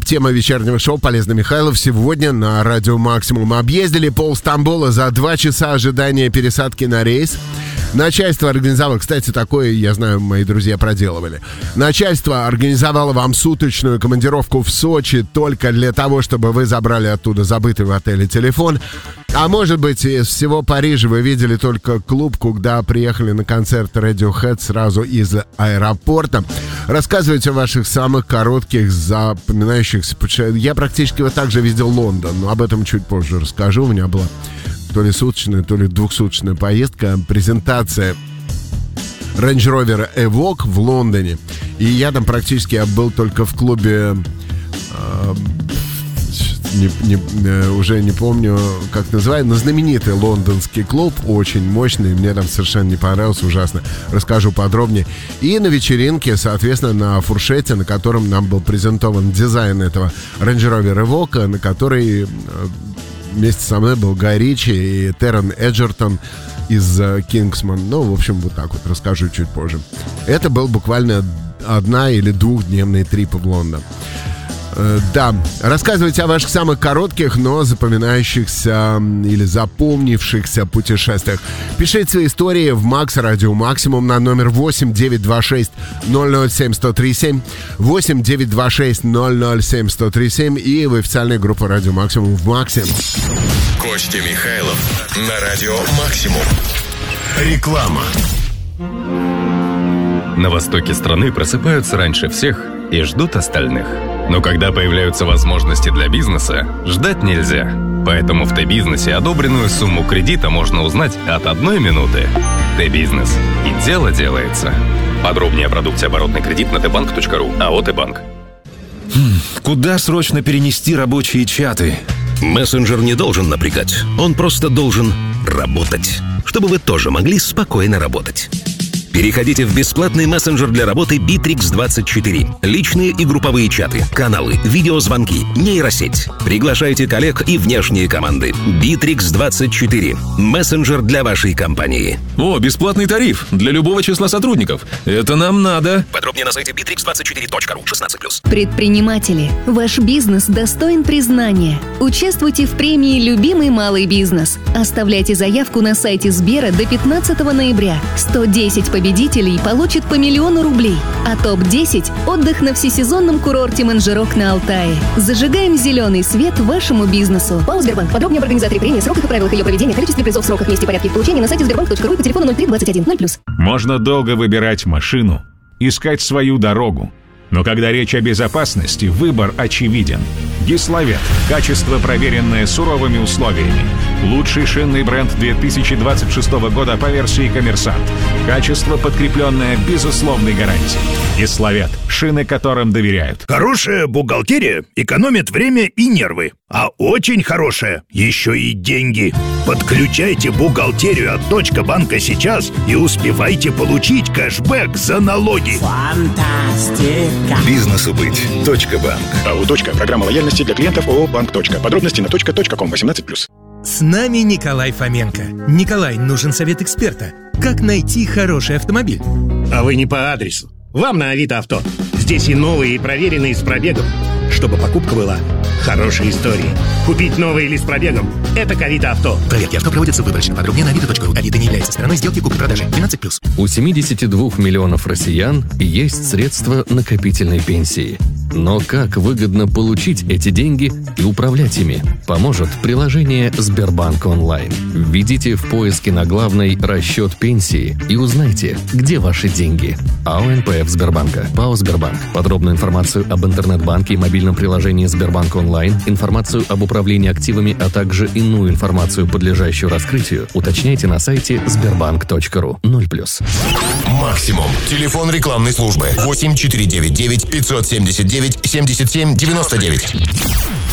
топ-тема вечернего шоу «Полезный Михайлов» сегодня на Радио Максимум. Объездили пол Стамбула за 2 часа ожидания пересадки на рейс. Начальство организовало, кстати, такое, я знаю, мои друзья проделывали. Начальство организовало вам суточную командировку в Сочи только для того, чтобы вы забрали оттуда забытый в отеле телефон. А может быть, из всего Парижа вы видели только клуб, куда приехали на концерт Radiohead сразу из аэропорта. Рассказывайте о ваших самых коротких, запоминающихся путешествиях. Я практически вот так же видел Лондон, но об этом чуть позже расскажу. У меня была то ли суточная, то ли двухсуточная поездка, презентация Range Rover Evoque в Лондоне. И я там практически был только в клубе, уже не помню, как называется, но знаменитый лондонский клуб, очень мощный, мне там совершенно не понравился, ужасно. Расскажу подробнее. И на вечеринке, соответственно, на фуршете, на котором нам был презентован дизайн этого Range Rover Evoque, на который вместе со мной был Гай Ричи и Террен Эджертон из Кингсман. Ну, в общем, вот так вот расскажу чуть позже. Это был буквально 1- или 2-дневный трип в Лондон. Да, рассказывайте о ваших самых коротких, но запоминающихся или запомнившихся путешествиях. Пишите свои истории в Макс Радио Максимум на номер 8-926-007-1037, 8-926-007-1037 и в официальной группе Радио Максимум в Максе. Костя Михайлов на Радио Максимум. Реклама. На востоке страны просыпаются раньше всех и ждут остальных. Но когда появляются возможности для бизнеса, ждать нельзя. Поэтому в Т-бизнесе одобренную сумму кредита можно узнать от 1 минуты. Т-бизнес. И дело делается. Подробнее о продукте оборотный кредит на tbank.ru. АО «Т-банк». Куда срочно перенести рабочие чаты? Мессенджер не должен напрягать. Он просто должен работать. Чтобы вы тоже могли спокойно работать. Переходите в бесплатный мессенджер для работы Bittrex24. Личные и групповые чаты, каналы, видеозвонки, нейросеть. Приглашайте коллег и внешние команды. Bittrex24. Мессенджер для вашей компании. О, бесплатный тариф для любого числа сотрудников. Это нам надо. Подробнее на сайте bittrex24.ru. 16+. Предприниматели, ваш бизнес достоин признания. Участвуйте в премии «Любимый малый бизнес». Оставляйте заявку на сайте Сбера до 15 ноября. 110 победителей получат по 1 000 000 рублей, а топ-10 – отдых на всесезонном курорте Манжерок на Алтае. Зажигаем зеленый свет вашему бизнесу. ПАО «Сбербанк». Подробнее об организаторе премии, сроках и правилах ее проведения, количестве призов, сроках, месте и порядке их получения на сайте sberbank.ru и по телефону 03 21 0+. Можно долго выбирать машину, искать свою дорогу. Но когда речь о безопасности, выбор очевиден. Гиславет. Качество, проверенное суровыми условиями. Лучший шинный бренд 2026 года по версии «Коммерсант». Качество, подкрепленное безусловной гарантией. Гиславет. Шины, которым доверяют. Хорошая бухгалтерия экономит время и нервы. А очень хорошая еще и деньги. Подключайте бухгалтерию от Точка.банка сейчас и успевайте получить кэшбэк за налоги. Фантастика. Бизнесу быть. Точка.банк. АО «Точка». Программа лояльности для клиентов ООО «Банк. Точка». Подробности на точка.ком 18+. С нами Николай Фоменко. Николай, нужен совет эксперта. Как найти хороший автомобиль? А вы не по адресу. Вам на Авито Авто. Здесь и новые, и проверенные с пробегом. Чтобы покупка была хорошей историей. Купить новый или с пробегом – это к Авито Авто. Проверки авто проводятся выборочно. Подробнее на авито.ру. Авито не является стороной сделки купли-продажи. 12+. У 72 миллионов россиян есть средства накопительной пенсии. Но как выгодно получить эти деньги и управлять ими, поможет приложение «Сбербанк онлайн». Введите в поиске на главной «Расчет пенсии» и узнайте, где ваши деньги. АО НПФ Сбербанка. ПАО Сбербанк. Подробную информацию об интернет-банке и мобильном приложении «Сбербанк онлайн», информацию об управлении активами, а также иную информацию, подлежащую раскрытию, уточняйте на сайте sberbank.ru. 0+. Максимум. Телефон рекламной службы 8 499 579 77 99.